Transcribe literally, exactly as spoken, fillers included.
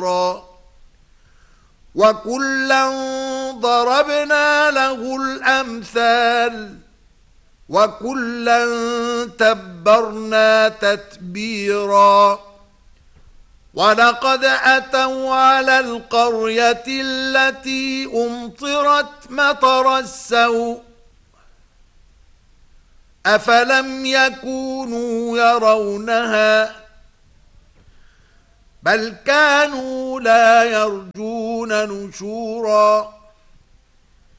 تتبيرا وكلا ضربنا له الأمثال وكلا تبرنا تتبيرا ولقد أتوا على القرية التي أمطرت مطر السوء أفلم يكونوا يرونها بل كانوا لا يرجون نشورا